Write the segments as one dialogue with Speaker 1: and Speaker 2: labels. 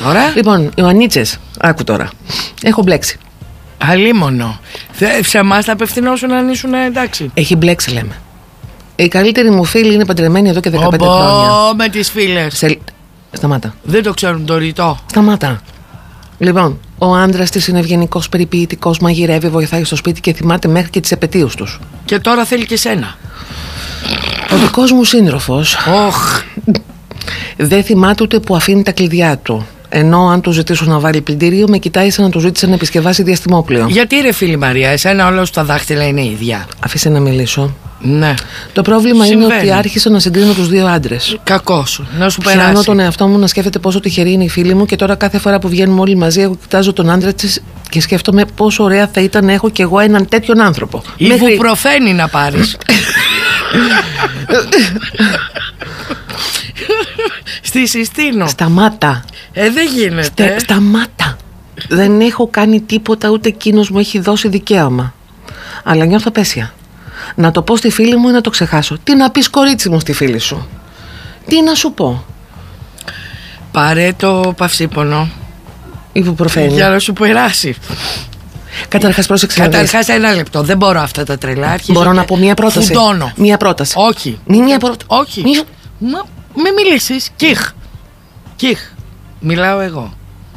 Speaker 1: τώρα.
Speaker 2: Λοιπόν, Ιωαννίτσες, άκου τώρα. Έχω μπλέξει.
Speaker 1: Αλίμονο. Σε εμάς θα απευθυνόσουν αν ήσουν εντάξει.
Speaker 2: Έχει μπλέξει, λέμε. Η καλύτερη μου φίλη είναι παντρεμένη εδώ και 15 χρόνια.
Speaker 1: Με τις φίλες.
Speaker 2: Σταμάτα.
Speaker 1: Δεν το ξέρουν το ρητό.
Speaker 2: Σταμάτα. Λοιπόν, ο άντρας της είναι ευγενικός, περιποιητικός, μαγειρεύει, βοηθάει στο σπίτι και θυμάται μέχρι και τις επετείους τους.
Speaker 1: Και τώρα θέλει και σένα.
Speaker 2: Ο δικός μου σύντροφος
Speaker 1: Οχ.
Speaker 2: δεν θυμάται ούτε που αφήνει τα κλειδιά του. Ενώ αν του ζητήσω να βάλει πλυντήριο, με κοιτάει σαν να του ζήτησε να επισκευάσει διαστημόπλαιο.
Speaker 1: Γιατί ρε φίλη Μαρία, εσένα όλα σου τα δάχτυλα είναι ίδια.
Speaker 2: Αφήσε να μιλήσω.
Speaker 1: Ναι.
Speaker 2: Το πρόβλημα
Speaker 1: Συμβαίνει.
Speaker 2: είναι ότι άρχισα να συγκρίνω τους δύο άντρες.
Speaker 1: Κακό σου, να σου περάσει.
Speaker 2: Πιάνω τον εαυτό μου να σκέφτεται πόσο τυχερή είναι η φίλη μου και τώρα κάθε φορά που βγαίνουμε όλοι μαζί, εγώ κοιτάζω τον άντρα της και σκέφτομαι πόσο ωραία θα ήταν να έχω κι εγώ έναν τέτοιον άνθρωπο.
Speaker 1: Ιβουπροφένη να πάρεις. Στη συστήνω.
Speaker 2: Σταμάτα.
Speaker 1: Δεν γίνεται.
Speaker 2: Σταμάτα. Δεν έχω κάνει τίποτα, ούτε εκείνος μου έχει δώσει δικαίωμα. Αλλά νιώθω απέσια. Να το πω στη φίλη μου ή να το ξεχάσω. Τι να πεις, κορίτσι μου, στη φίλη σου? Τι να σου πω?
Speaker 1: Πάρε το παυσίπονο.
Speaker 2: Ιβουπροφένη.
Speaker 1: Για να σου περάσει.
Speaker 2: Καταρχάς, πρόσεξε.
Speaker 1: Καταρχάς, ένα λεπτό. Δεν μπορώ αυτά τα τρελά.
Speaker 2: Μπορώ να πω μία πρόταση?
Speaker 1: Φουντώνω.
Speaker 2: Μία πρόταση.
Speaker 1: Όχι. Όχι. Μην μιλήσεις. Κιχ. Μιλάω εγώ.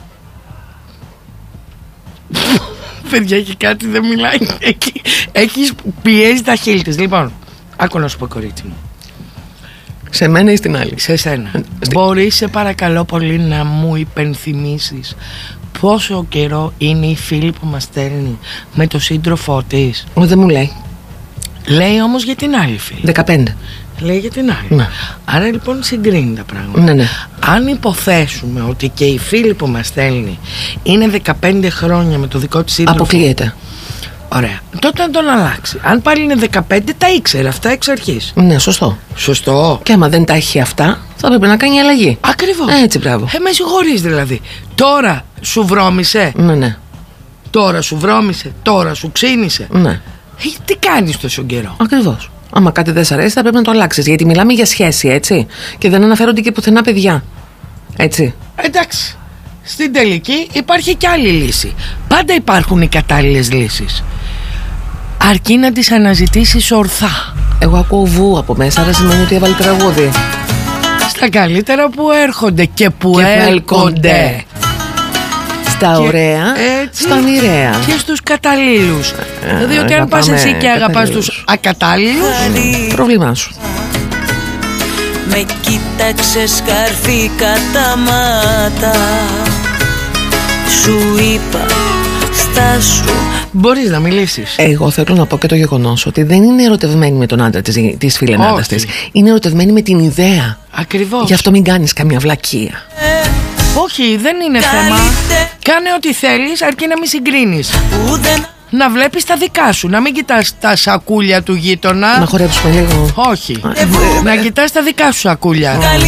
Speaker 1: Παιδιά, έχει κάτι, δεν μιλάει. Έχεις πιέζει τα χείλη της. Λοιπόν, άκου να σου πω, κορίτσι μου.
Speaker 2: Σε μένα ή στην άλλη?
Speaker 1: Σε σένα. Μπορείς, σε παρακαλώ πολύ, να μου υπενθυμίσεις πόσο καιρό είναι η φίλη που μας στέλνει με το σύντροφό της?
Speaker 2: Δεν μου λέει.
Speaker 1: Λέει όμως για την άλλη φίλη.
Speaker 2: 15.
Speaker 1: Λέει για την άλλη.
Speaker 2: Ναι.
Speaker 1: Άρα λοιπόν συγκρίνει τα πράγματα.
Speaker 2: Ναι.
Speaker 1: Αν υποθέσουμε ότι και η φίλη που μας στέλνει είναι 15 χρόνια με το δικό της σύντροφο,
Speaker 2: αποκλείεται.
Speaker 1: Ωραία. Τότε να τον αλλάξει. Αν πάλι είναι 15, τα ήξερε αυτά εξ αρχής.
Speaker 2: Ναι, σωστό.
Speaker 1: Σωστό.
Speaker 2: Και άμα δεν τα έχει αυτά, θα πρέπει να κάνει αλλαγή.
Speaker 1: Ακριβώς.
Speaker 2: Έτσι, μπράβο.
Speaker 1: Με συγχωρείς δηλαδή. Τώρα σου βρώμησε.
Speaker 2: Ναι.
Speaker 1: Τώρα σου βρώμησε. Τώρα σου ξύνησε.
Speaker 2: Ναι.
Speaker 1: Τι κάνεις τόσο καιρό?
Speaker 2: Ακριβώς. Άμα κάτι δεν σ' αρέσει, θα πρέπει να το αλλάξεις. Γιατί μιλάμε για σχέση, έτσι. Και δεν αναφέρονται και πουθενά παιδιά. Έτσι.
Speaker 1: Εντάξει. Στην τελική υπάρχει και άλλη λύση. Πάντα υπάρχουν οι κατάλληλες λύσεις. Αρκεί να τις αναζητήσεις ορθά.
Speaker 2: Εγώ ακούω βου από μέσα, άρα σημαίνει ότι έβαλε τραγούδι.
Speaker 1: Στα καλύτερα που έρχονται και που έλκονται.
Speaker 2: Στα ωραία,
Speaker 1: έτσι,
Speaker 2: στα μοιραία.
Speaker 1: Και στους καταλήλους. Διότι αν πας εσύ και αγαπάς τους ακατάλληλους,
Speaker 2: πρόβλημά σου.
Speaker 3: Με κοίταξε σκαρφίκα τα μάτα. Σου είπα στάσου.
Speaker 1: Μπορείς να μιλήσεις.
Speaker 2: Εγώ θέλω να πω και το γεγονός ότι δεν είναι ερωτευμένη με τον άντρα της φιλενάδας της. Είναι ερωτευμένη με την ιδέα.
Speaker 1: Ακριβώς.
Speaker 2: Γι' αυτό μην κάνεις καμιά βλακεία.
Speaker 1: Όχι, δεν είναι θέμα. Κάνε ό,τι θέλεις, αρκεί να μην συγκρίνεις. Να βλέπεις τα δικά σου. Να μην κοιτάς τα σακούλια του γείτονα.
Speaker 2: Να χορέψουμε λίγο.
Speaker 1: Όχι. Να κοιτάς τα δικά σου σακούλια.